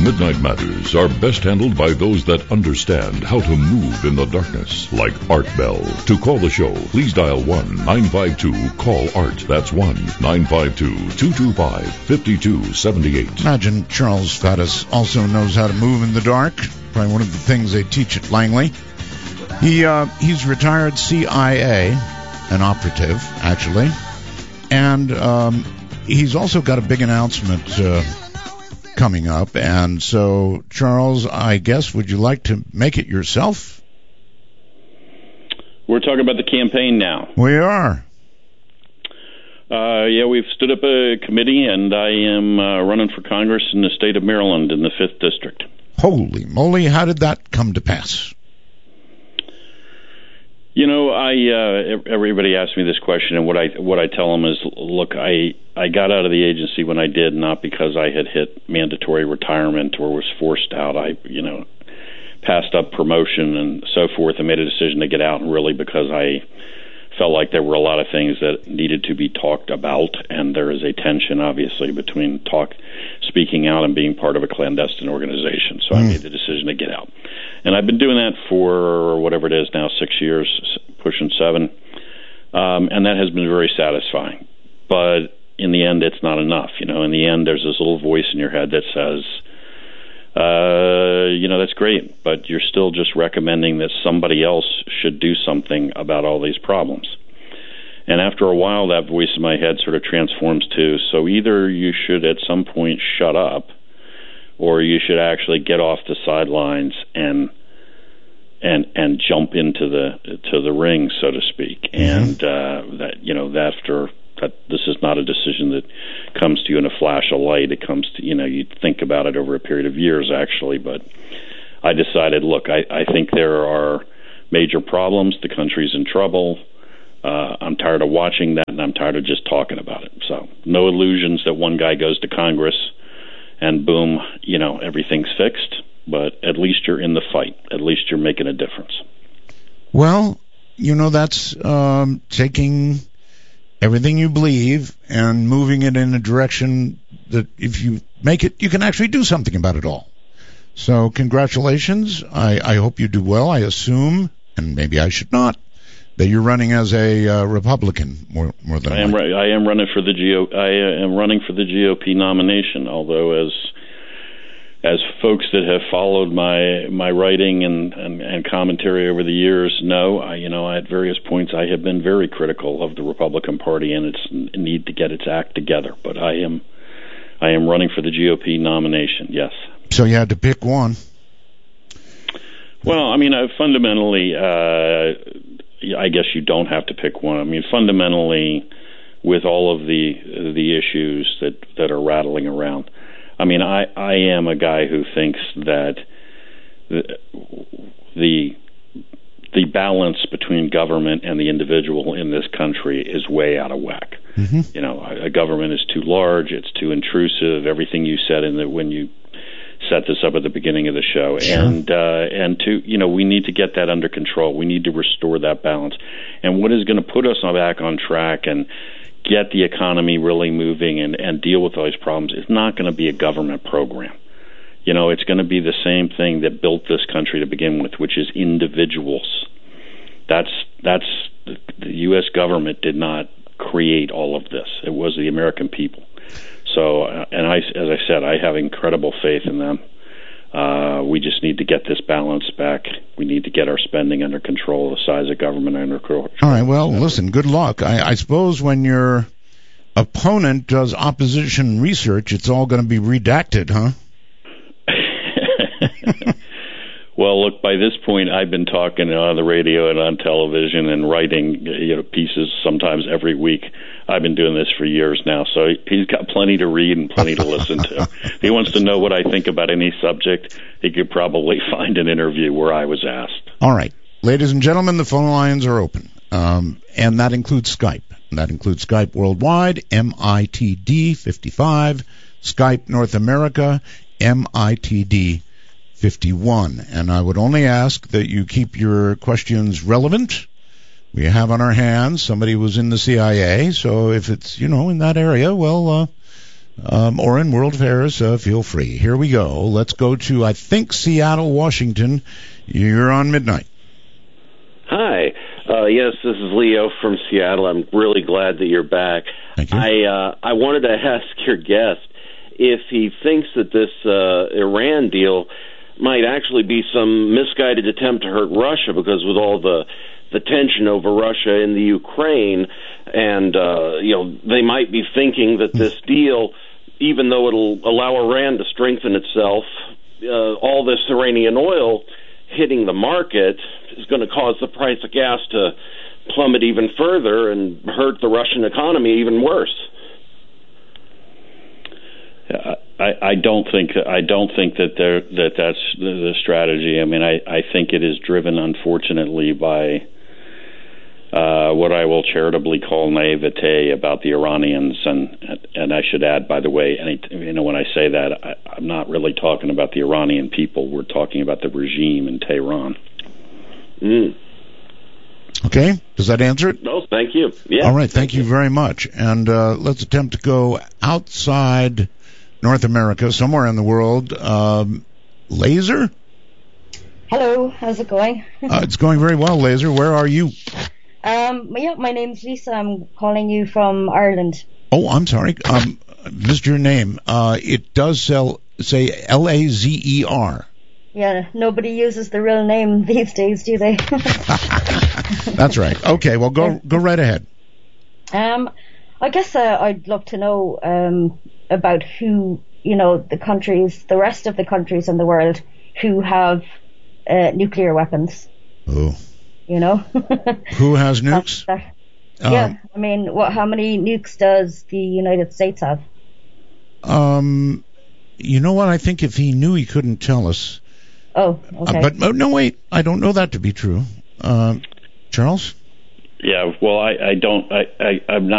Midnight Matters are best handled by those that understand how to move in the darkness, like Art Bell. To call the show, please dial 1-952-CALL-ART. That's 1-952-225-5278. Imagine Charles Faddis also knows how to move in the dark. Probably one of the things they teach at Langley. He's retired CIA, an operative, actually. And he's also got a big announcement coming up. And so, Charles, I guess, would you like to make it yourself? We're talking about the campaign now. We are. Yeah, we've stood up a committee, and I am running for Congress in the state of Maryland in the 5th District. Holy moly, how did that come to pass? You know, everybody asks me this question, and what I tell them is, look, I got out of the agency when I did, not because I had hit mandatory retirement or was forced out. I passed up promotion and so forth and made a decision to get out, and really because I felt like there were a lot of things that needed to be talked about, and there is a tension, obviously, between speaking out and being part of a clandestine organization. So I made the decision to get out. And I've been doing that for whatever it is now, 6 years, pushing 7. And that has been very satisfying. But in the end, it's not enough. You know, in the end, there's this little voice in your head that says, that's great, but you're still just recommending that somebody else should do something about all these problems. And after a while, that voice in my head sort of transforms to, so either you should at some point shut up, or you should actually get off the sidelines and jump into the ring, so to speak. And this is not a decision that comes to you in a flash of light. It comes to, you think about it over a period of years, actually. But I decided, look, I think there are major problems. The country's in trouble. I'm tired of watching that, and I'm tired of just talking about it. So no illusions that one guy goes to Congress and boom, everything's fixed. But at least you're in the fight. At least you're making a difference. Well, that's taking everything you believe and moving it in a direction that if you make it, you can actually do something about it all. So congratulations. I hope you do well. I assume, and maybe I should not, that you're running as a Republican more than I am. I am running for the GOP nomination. Although, as folks that have followed my writing and commentary over the years know, at various points I have been very critical of the Republican Party and its need to get its act together. But I am running for the GOP nomination. Yes. So you had to pick one. Well, fundamentally, I guess you don't have to pick one. Fundamentally, with all of the issues that are rattling around, I am a guy who thinks that the balance between government and the individual in this country is way out of whack. Mm-hmm. A government is too large, it's too intrusive. Everything you said when you set this up at the beginning of the show, sure. and we need to get that under control. We need to restore that balance. And what is going to put us back on track and get the economy really moving and deal with all these problems is not going to be a government program. It's going to be the same thing that built this country to begin with, which is individuals. That's the U.S. government did not create all of this. It was the American people. So, as I said, I have incredible faith in them. We just need to get this balance back. We need to get our spending under control, the size of government under control. All right, well, listen, good luck. I suppose when your opponent does opposition research, it's all going to be redacted, huh? Well, look, by this point, I've been talking on the radio and on television and writing pieces sometimes every week. I've been doing this for years now, so he's got plenty to read and plenty to listen to. If he wants to know what I think about any subject, he could probably find an interview where I was asked. All right. Ladies and gentlemen, the phone lines are open, and that includes Skype. That includes Skype Worldwide, MITD55, Skype North America, MITD 51. And I would only ask that you keep your questions relevant. We have on our hands somebody who was in the CIA, so if it's, in that area, well, or in World Affairs, feel free. Here we go. Let's go to, I think, Seattle, Washington. You're on Midnight. Hi. Yes, this is Leo from Seattle. I'm really glad that you're back. Thank you. I wanted to ask your guest if he thinks that this Iran deal might actually be some misguided attempt to hurt Russia, because with all the tension over Russia in the Ukraine, and they might be thinking that this deal, even though it'll allow Iran to strengthen itself, all this Iranian oil hitting the market is going to cause the price of gas to plummet even further and hurt the Russian economy even worse. I don't think that that's the strategy. I mean, I think it is driven, unfortunately, by what I will charitably call naivete about the Iranians, and I should add, by the way, when I say that, I'm not really talking about the Iranian people. We're talking about the regime in Tehran. Okay, does that answer it? No, thank you. Yeah. All right, thank you very much. And let's attempt to go outside North America, somewhere in the world. Laser? Hello, how's it going? It's going very well, Laser. Where are you? My name's Lisa. I'm calling you from Ireland. Oh, I'm sorry. Missed your name. It does say Lazer. Yeah, nobody uses the real name these days, do they? That's right. Okay, well, go right ahead. I guess I'd love to know about who, the rest of the countries in the world who have nuclear weapons. Oh. Who has nukes? Yeah, I mean, how many nukes does the United States have? You know what? I think if he knew, he couldn't tell us. Oh, okay. But no, wait. I don't know that to be true. Charles? Yeah, well, I'm not